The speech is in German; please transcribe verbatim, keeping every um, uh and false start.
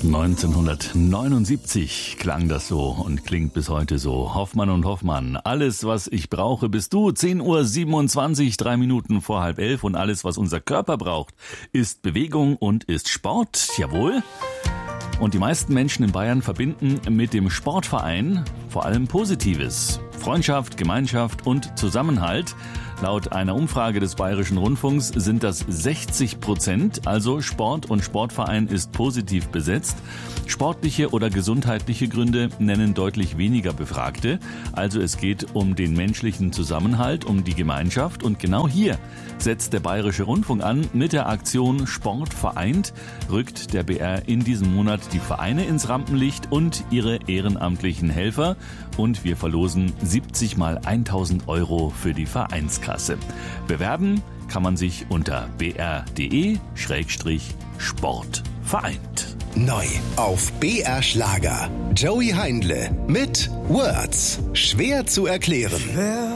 neunzehnhundertneunundsiebzig klang das so und klingt bis heute so. Hoffmann und Hoffmann, alles, was ich brauche, bist du. zehn Uhr siebenundzwanzig, drei Minuten vor halb elf. Und alles, was unser Körper braucht, ist Bewegung und ist Sport. Jawohl. Und die meisten Menschen in Bayern verbinden mit dem Sportverein vor allem Positives. Freundschaft, Gemeinschaft und Zusammenhalt. Laut einer Umfrage des Bayerischen Rundfunks sind das sechzig Prozent, also Sport und Sportverein ist positiv besetzt. Sportliche oder gesundheitliche Gründe nennen deutlich weniger Befragte. Also es geht um den menschlichen Zusammenhalt, um die Gemeinschaft. Und genau hier setzt der Bayerische Rundfunk an. Mit der Aktion Sport vereint rückt der B R in diesem Monat die Vereine ins Rampenlicht und ihre ehrenamtlichen Helfer. Und wir verlosen siebzig mal tausend Euro für die Vereinskasse. Bewerben kann man sich unter b r punkt d e Schrägstrich Sport vereint. Neu auf B R Schlager. Joey Heindle mit Words. Schwer zu erklären.